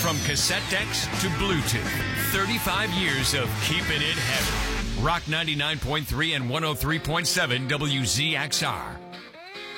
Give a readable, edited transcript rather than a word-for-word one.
From cassette decks to Bluetooth, 35 years of keeping it heavy. Rock 99.3 and 103.7 WZXR.